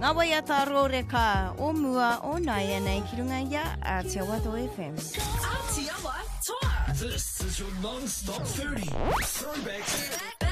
Ngawaya taro reka o mua o naya nei kirunga ya Aotearoa FM. Aotearoa Toa. This is your non-stop foodie. Throwback.